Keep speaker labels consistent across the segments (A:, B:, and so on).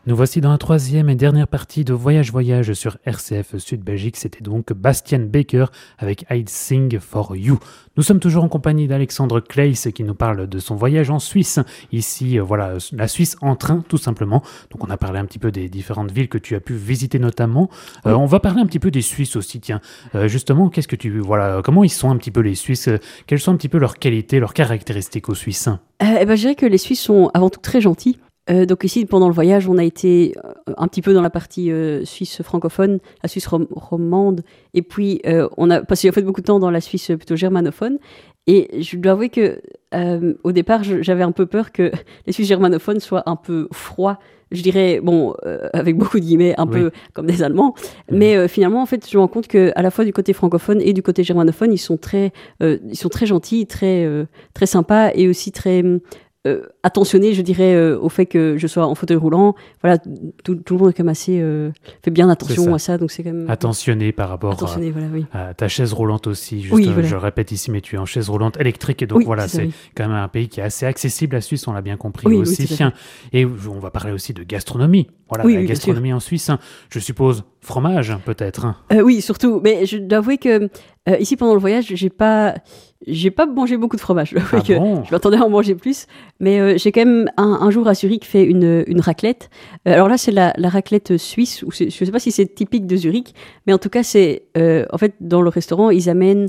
A: Nous voici dans la troisième et dernière partie de Voyage Voyage sur RCF Sud Belgique. C'était donc Bastian Baker avec I'd Sing for You. Nous sommes toujours en compagnie d'Alexandre Claes qui nous parle de son voyage en Suisse. Ici, voilà, la Suisse en train, tout simplement. Donc on a parlé un petit peu des différentes villes que tu as pu visiter notamment. On va parler un petit peu des Suisses aussi, tiens. Justement, comment ils sont un petit peu les Suisses? Quelles sont un petit peu leurs qualités, leurs caractéristiques aux Suisses?
B: Je dirais que les Suisses sont avant tout très gentils. Donc ici, pendant le voyage, on a été un petit peu dans la partie suisse francophone, la Suisse romande, et puis on a passé en fait beaucoup de temps dans la Suisse plutôt germanophone. Et je dois avouer que au départ, j'avais un peu peur que les Suisses germanophones soient un peu froids. Je dirais, avec beaucoup de guillemets, un peu comme des Allemands. Mais finalement, en fait, je me rends compte qu'à la fois du côté francophone et du côté germanophone, ils sont très gentils, très sympas et aussi très attentionné, je dirais, au fait que je sois en fauteuil roulant. Voilà, tout le monde est quand même assez fait bien attention à ça, donc c'est quand même
A: attentionné par rapport à ta chaise roulante aussi. Juste, je répète ici, mais tu es en chaise roulante électrique et donc c'est quand même un pays qui est assez accessible. La Suisse, on l'a bien compris aussi. Et on va parler aussi de gastronomie. Voilà, la gastronomie en Suisse, je suppose fromage peut-être.
B: Oui, surtout. Mais je dois avouer que ici pendant le voyage, j'ai pas mangé beaucoup de fromage. Je m'attendais à en manger plus, mais j'ai quand même un jour à Zurich fait une raclette. Alors là, c'est la raclette suisse. Je sais pas si c'est typique de Zurich, mais en tout cas, c'est en fait dans le restaurant, ils amènent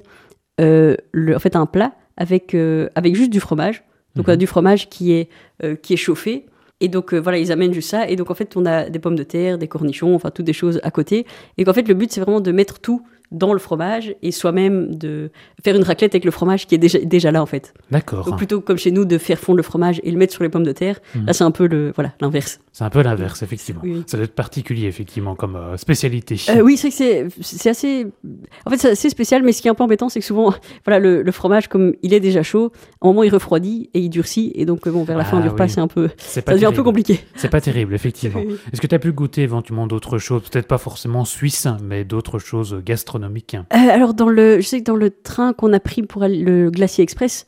B: un plat avec juste du fromage. Donc du fromage qui est chauffé. Et donc, ils amènent juste ça. Et donc, en fait, on a des pommes de terre, des cornichons, enfin, toutes des choses à côté. Et qu'en fait, le but, c'est vraiment de mettre tout dans le fromage et soi-même de faire une raclette avec le fromage qui est déjà là, en fait.
A: D'accord.
B: Donc, plutôt comme chez nous, de faire fondre le fromage et le mettre sur les pommes de terre. Là, c'est un peu l'inverse.
A: C'est un peu l'inverse, effectivement. Oui. Ça doit être particulier, effectivement, comme spécialité.
B: Oui, c'est que c'est assez... En fait, c'est assez spécial, mais ce qui est un peu embêtant, c'est que souvent, le fromage, comme il est déjà chaud, à un moment, il refroidit et il durcit. Et donc, vers la fin du repas, ça devient un peu compliqué.
A: C'est pas terrible, effectivement. Oui. Est-ce que tu as pu goûter éventuellement d'autres choses, peut-être pas forcément suisse, mais d'autres choses gastronomiques?
B: Alors, je sais que dans le train qu'on a pris pour le Glacier Express,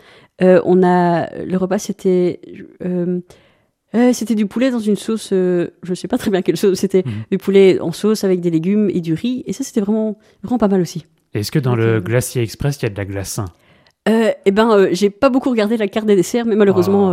B: le repas, c'était du poulet dans une sauce, je sais pas très bien quelle sauce, c'était du poulet en sauce avec des légumes et du riz, et ça, c'était vraiment, vraiment pas mal aussi.
A: Est-ce que dans le Glacier Express, il y a de la glace?
B: J'ai pas beaucoup regardé la carte des desserts, mais malheureusement,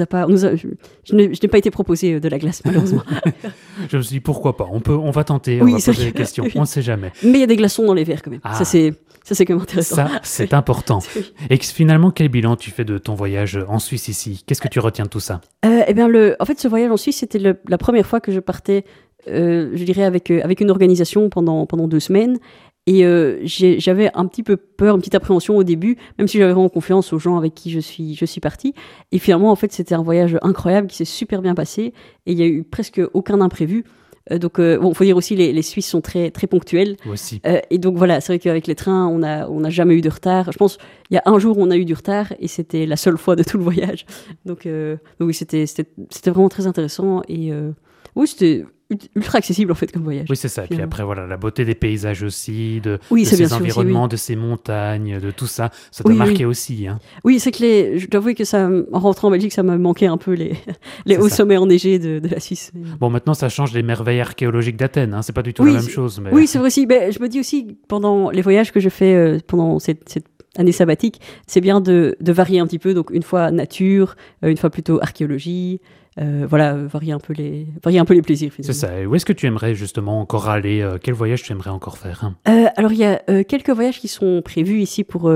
B: je n'ai pas été proposé de la glace, malheureusement.
A: Je me suis dit, pourquoi pas? On va tenter, on va poser des questions, on ne sait jamais.
B: Mais il y a des glaçons dans les verres quand même. Ça, c'est quand même intéressant.
A: Ça, c'est important. Et finalement, quel bilan tu fais de ton voyage en Suisse ici? Qu'est-ce que tu retiens de tout ça?
B: En fait, ce voyage en Suisse, c'était la première fois que je partais, je dirais, avec une organisation pendant 2 semaines. Et j'avais un petit peu peur, une petite appréhension au début, même si j'avais vraiment confiance aux gens avec qui je suis partie. Et finalement, en fait, c'était un voyage incroyable qui s'est super bien passé. Et il n'y a eu presque aucun imprévu. Donc, faut dire aussi, les Suisses sont très, très ponctuels.
A: Aussi.
B: Et donc, voilà, c'est vrai qu'avec les trains, on n'a jamais eu de retard. Je pense il y a un jour où on a eu du retard et c'était la seule fois de tout le voyage. Donc oui, c'était vraiment très intéressant. Et oui, c'était ultra accessible en fait comme voyage.
A: Oui, c'est ça. Et puis après, voilà, la beauté des paysages aussi, de
B: ces
A: environnements, de ces montagnes, de tout ça, ça t'a marqué aussi. Hein.
B: Oui, c'est que je dois avouer que en rentrant en Belgique, ça m'a manqué un peu les hauts sommets enneigés de la Suisse.
A: Bon, maintenant, ça change les merveilles archéologiques d'Athènes. Hein. C'est pas du tout la même chose. Mais...
B: Oui, c'est vrai aussi. Je me dis aussi, pendant les voyages que je fais pendant cette année sabbatique, c'est bien de varier un petit peu. Donc, une fois nature, une fois plutôt archéologie. Varier un peu les plaisirs. Finalement.
A: C'est ça. Et où est-ce que tu aimerais justement encore aller? Quel voyage tu aimerais encore faire?
B: Alors, il y a quelques voyages qui sont prévus ici pour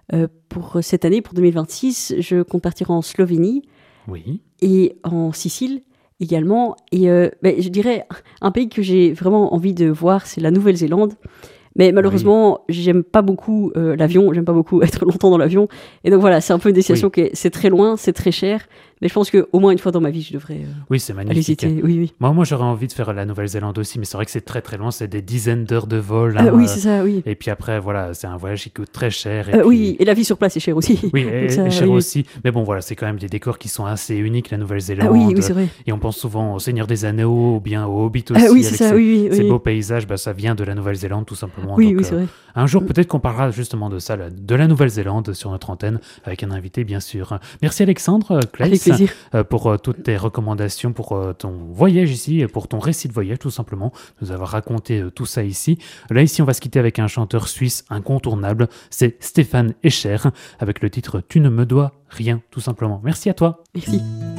B: cette année, pour 2026. Je compte partir en Slovénie et en Sicile également. Et je dirais, un pays que j'ai vraiment envie de voir, c'est la Nouvelle-Zélande. Mais malheureusement, j'aime pas beaucoup l'avion, j'aime pas beaucoup être longtemps dans l'avion. Et donc voilà, c'est un peu une destination c'est très loin, c'est très cher. Mais je pense qu'au moins une fois dans ma vie, je devrais
A: c'est magnifique.
B: aller visiter.
A: Moi, j'aurais envie de faire la Nouvelle-Zélande aussi, mais c'est vrai que c'est très très loin, c'est des dizaines d'heures de vol.
B: Oui, c'est ça, oui.
A: Et puis après, voilà, c'est un voyage qui coûte très cher.
B: Oui, et la vie sur place est chère aussi.
A: Oui, et cher aussi. Mais bon, voilà, c'est quand même des décors qui sont assez uniques, la Nouvelle-Zélande.
B: Oui, c'est vrai.
A: Et on pense souvent au Seigneur des Anneaux, ou bien au Hobbit aussi.
B: Oui, c'est ça,
A: ces beaux paysages, ça vient de la Nouvelle-Zélande, tout simplement.
B: Oui, c'est vrai.
A: Un jour, peut-être qu'on parlera justement de ça, de la Nouvelle-Zélande sur notre antenne, avec un invité, bien sûr. Merci Alexandre Claes.
B: plaisir.
A: Pour toutes tes recommandations, pour ton voyage ici, et pour ton récit de voyage tout simplement, nous avoir raconté tout ça ici. Là ici, on va se quitter avec un chanteur suisse incontournable, c'est Stéphane Escher, avec le titre « Tu ne me dois rien » tout simplement. Merci à toi.
B: Merci.